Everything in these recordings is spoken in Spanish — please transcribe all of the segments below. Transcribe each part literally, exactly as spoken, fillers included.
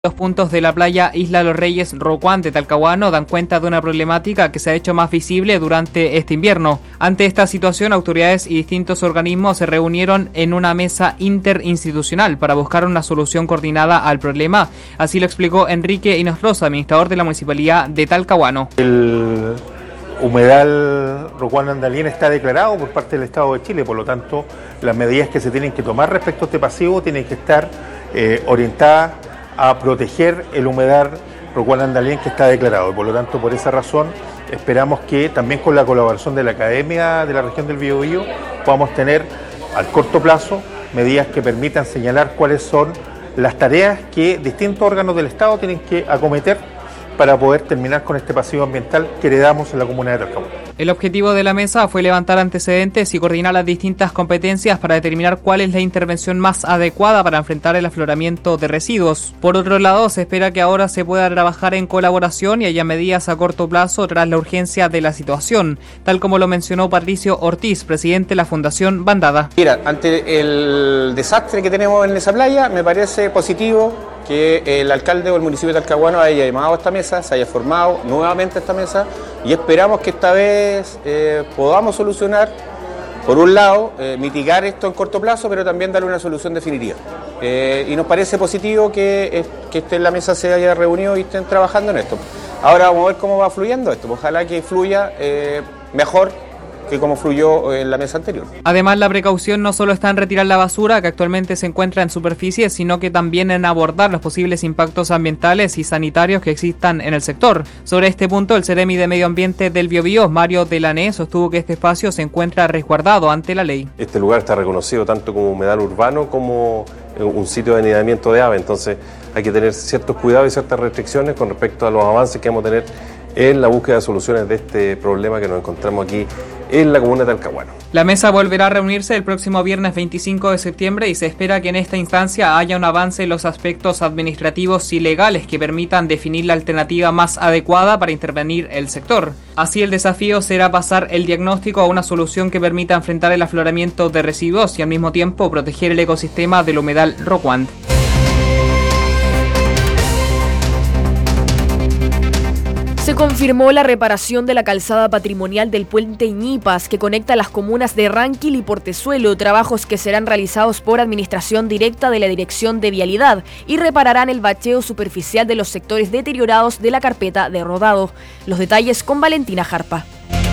Los puntos de la playa Isla Los Reyes Rocuán de Talcahuano dan cuenta de una problemática que se ha hecho más visible durante este invierno. Ante esta situación, autoridades y distintos organismos se reunieron en una mesa interinstitucional para buscar una solución coordinada al problema. Así lo explicó Enrique Inostroza, administrador de la Municipalidad de Talcahuano. El humedal Rocuán Andalien está declarado por parte del Estado de Chile, por lo tanto, las medidas que se tienen que tomar respecto a este pasivo tienen que estar eh, orientadas a proteger el humedal Rocuán Andalien que está declarado, y por lo tanto, por esa razón, esperamos que también con la colaboración de la Academia de la Región del Biobío podamos tener al corto plazo medidas que permitan señalar cuáles son las tareas que distintos órganos del Estado tienen que acometer para poder terminar con este pasivo ambiental que heredamos en la comuna de Talcahuano. El objetivo de la mesa fue levantar antecedentes y coordinar las distintas competencias para determinar cuál es la intervención más adecuada para enfrentar el afloramiento de residuos. Por otro lado, se espera que ahora se pueda trabajar en colaboración y haya medidas a corto plazo tras la urgencia de la situación, tal como lo mencionó Patricio Ortiz, presidente de la Fundación Bandada. Mira, ante el desastre que tenemos en esa playa, me parece positivo que el alcalde o el municipio de Talcahuano haya llamado a esta mesa, se haya formado nuevamente esta mesa y esperamos que esta vez eh, podamos solucionar, por un lado, eh, mitigar esto en corto plazo, pero también darle una solución definitiva. Eh, y nos parece positivo que, que esté en la mesa se haya reunido y estén trabajando en esto. Ahora vamos a ver cómo va fluyendo esto, ojalá que fluya eh, mejor que como fluyó en la mesa anterior. Además, la precaución no solo está en retirar la basura que actualmente se encuentra en superficie, sino que también en abordar los posibles impactos ambientales y sanitarios que existan en el sector. Sobre este punto, el Ceremi de Medio Ambiente del Biobío, Mario Delané, sostuvo que este espacio se encuentra resguardado ante la ley. Este lugar está reconocido tanto como humedal urbano como un sitio de anidamiento de aves, entonces hay que tener ciertos cuidados y ciertas restricciones con respecto a los avances que vamos a tener en la búsqueda de soluciones de este problema que nos encontramos aquí en la comuna de Talcahuano. La mesa volverá a reunirse el próximo viernes veinticinco de septiembre y se espera que en esta instancia haya un avance en los aspectos administrativos y legales que permitan definir la alternativa más adecuada para intervenir el sector. Así, el desafío será pasar el diagnóstico a una solución que permita enfrentar el afloramiento de residuos y al mismo tiempo proteger el ecosistema del humedal Rocuán. Se confirmó la reparación de la calzada patrimonial del puente Ñipas que conecta las comunas de Ranquil y Portezuelo, trabajos que serán realizados por administración directa de la Dirección de Vialidad y repararán el bacheo superficial de los sectores deteriorados de la carpeta de rodado. Los detalles con Valentina Jarpa.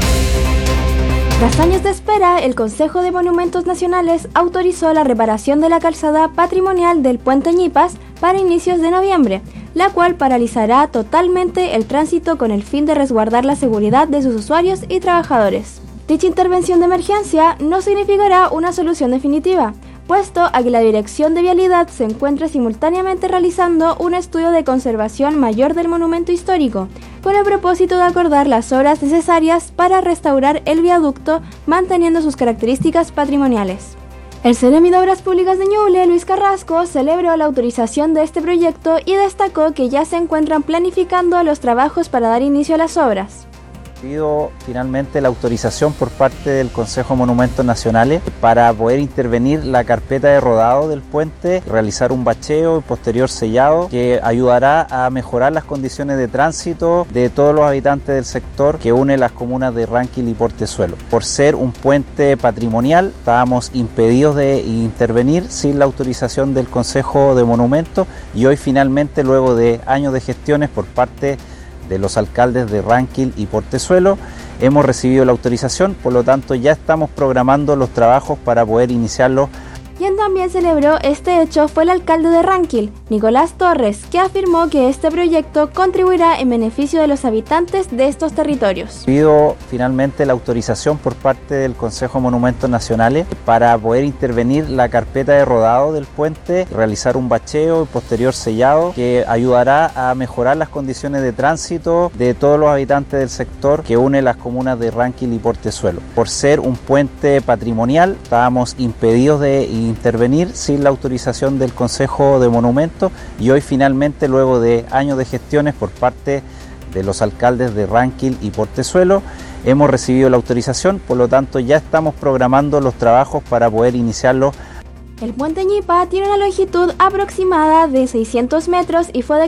Tras años de espera, el Consejo de Monumentos Nacionales autorizó la reparación de la calzada patrimonial del puente Ñipas para inicios de noviembre, la cual paralizará totalmente el tránsito con el fin de resguardar la seguridad de sus usuarios y trabajadores. Dicha intervención de emergencia no significará una solución definitiva, puesto a que la Dirección de Vialidad se encuentra simultáneamente realizando un estudio de conservación mayor del monumento histórico, con el propósito de acordar las obras necesarias para restaurar el viaducto manteniendo sus características patrimoniales. El Ceremi de Obras Públicas de Ñuble, Luis Carrasco, celebró la autorización de este proyecto y destacó que ya se encuentran planificando los trabajos para dar inicio a las obras. Pido finalmente la autorización por parte del Consejo de Monumentos Nacionales para poder intervenir la carpeta de rodado del puente, realizar un bacheo y posterior sellado que ayudará a mejorar las condiciones de tránsito de todos los habitantes del sector que une las comunas de Ranquil y Portezuelo. Por ser un puente patrimonial, estábamos impedidos de intervenir sin la autorización del Consejo de Monumentos y hoy finalmente, luego de años de gestiones por parte de los alcaldes de Ranquil y Portezuelo, hemos recibido la autorización, por lo tanto ya estamos programando los trabajos para poder iniciarlos. Quien también celebró este hecho fue el alcalde de Ranquil, Nicolás Torres, que afirmó que este proyecto contribuirá en beneficio de los habitantes de estos territorios. Pido finalmente la autorización por parte del Consejo de Monumentos Nacionales para poder intervenir la carpeta de rodado del puente, realizar un bacheo y posterior sellado que ayudará a mejorar las condiciones de tránsito de todos los habitantes del sector que une las comunas de Ranquil y Portezuelo. Por ser un puente patrimonial, estábamos impedidos de intervenir sin la autorización del Consejo de Monumentos y hoy finalmente, luego de años de gestiones por parte de los alcaldes de Ranquil y Portezuelo, hemos recibido la autorización, por lo tanto ya estamos programando los trabajos para poder iniciarlos El puente Ñipa tiene una longitud aproximada de seiscientos metros y fue